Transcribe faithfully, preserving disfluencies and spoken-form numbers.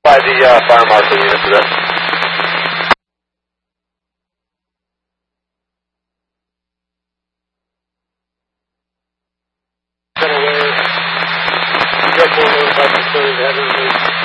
By the uh, fire marshal unit for this. Aware. Careful about the story of